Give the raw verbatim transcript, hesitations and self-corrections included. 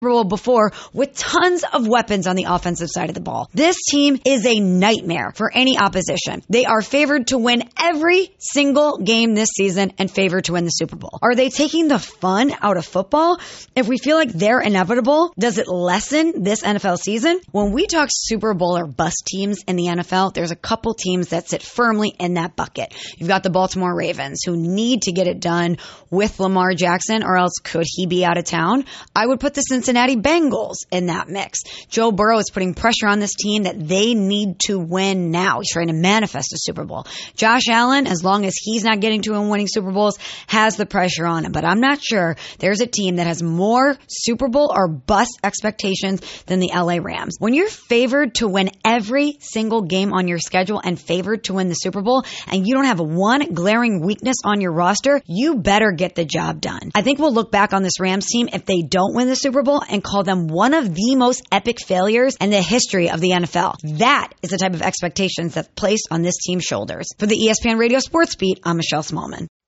Bowl before with tons of weapons on the offensive side of the ball. This team is a nightmare for any opposition. They are favored to win every single game this season and favored to win the Super Bowl. Are they taking the fun out of football? If we feel like they're inevitable, does it lessen this N F L season? When we talk Super Bowl or bust teams in the N F L, there's a couple teams that sit firmly in that bucket. You've got the Baltimore Ravens, who need to get it done with Lamar Jackson, or else could he be out of town? I would put the Cincinnati Cincinnati Bengals in that mix. Joe Burrow is putting pressure on this team that they need to win now. He's trying to manifest a Super Bowl. Josh Allen, as long as he's not getting to and winning Super Bowls, has the pressure on him. But I'm not sure there's a team that has more Super Bowl or bust expectations than the L A Rams. When you're favored to win every single game on your schedule and favored to win the Super Bowl, and you don't have one glaring weakness on your roster, you better get the job done. I think we'll look back on this Rams team if they don't win the Super Bowl and call them one of the most epic failures in the history of the N F L. That is the type of expectations that's placed on this team's shoulders. For the E S P N Radio Sports Beat, I'm Michelle Smallman.